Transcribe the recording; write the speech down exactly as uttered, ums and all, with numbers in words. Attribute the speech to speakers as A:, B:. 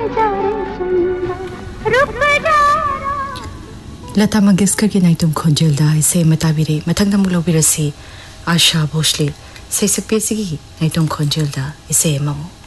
A: लता मंगेशकर की नाइटुम खोंजेलदा इसे मताबिरे मथंगदा मुलोबिरसी आशा भोसले सैसक पेसिगी नाइटुम खोंजेलदा इसे ममो